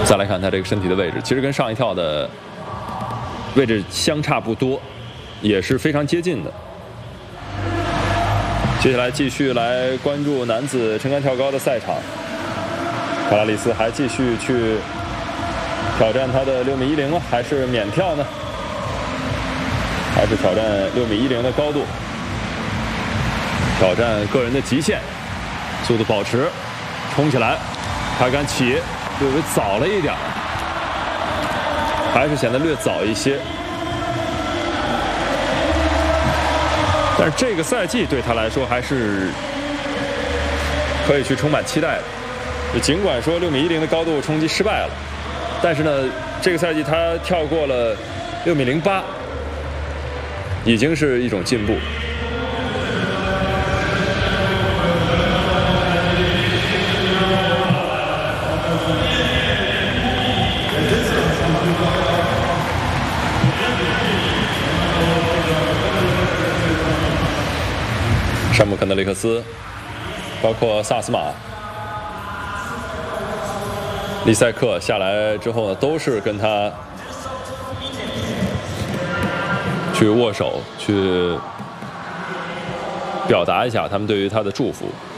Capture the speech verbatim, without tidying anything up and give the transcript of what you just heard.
再来看他这个身体的位置，其实跟上一跳的位置相差不多，也是非常接近的。接下来继续来关注男子撑杆跳高的赛场，卡拉里斯还继续去挑战他的六米一零啊，还是免跳呢？还是挑战六米一零的高度，挑战个人的极限，速度保持，冲起来，开杆起，略微早了一点，还是显得略早一些。但是这个赛季对他来说还是可以去充满期待的。尽管说六米一零的高度冲击失败了，但是呢，这个赛季他跳过了六米零八，已经是一种进步。山姆肯德雷克斯，包括萨斯马、利塞克下来之后呢，都是跟他去握手，去表达一下他们对于他的祝福。